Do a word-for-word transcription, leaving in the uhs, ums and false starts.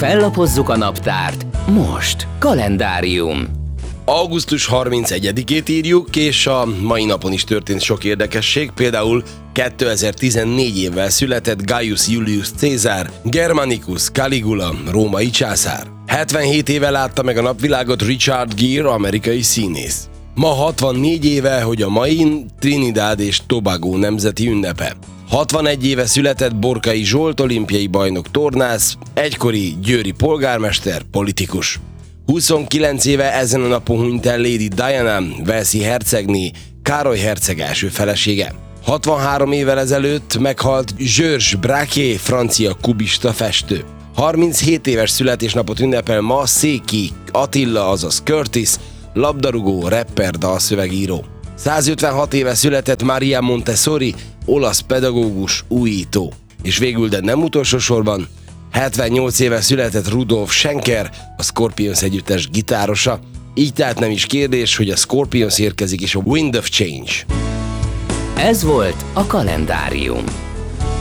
Fellapozzuk a naptárt. Most kalendárium. augusztus harmincegyedikét írjuk, és a mai napon is történt sok érdekesség, például kétezer-tizennégy évvel született Gaius Julius Caesar, Germanicus Caligula, római császár. hetvenhét éve látta meg a napvilágot Richard Gere, amerikai színész. Ma hatvannégy éve, hogy a mai Trinidad és Tobago nemzeti ünnepe. hatvanegy éve született Borkai Zsolt, olimpiai bajnok tornász, egykori győri polgármester, politikus. huszonkilenc éve ezen a napon hunyt el Lady Diana, walesi hercegné, Károly herceg első felesége. hatvanhárom évvel ezelőtt meghalt Georges Braque, francia kubista festő. harminchét éves születésnapot ünnepel ma Széki Attila, azaz Curtis, labdarúgó, rapper, dalszövegíró. százötvenhat éve született Maria Montessori, olasz pedagógus, újító. És végül, de nem utolsó sorban, hetvennyolc éve született Rudolf Schenker, a Scorpions együttes gitárosa. Így tehát nem is kérdés, hogy a Scorpions érkezik és a Wind of Change. Ez volt a kalendárium.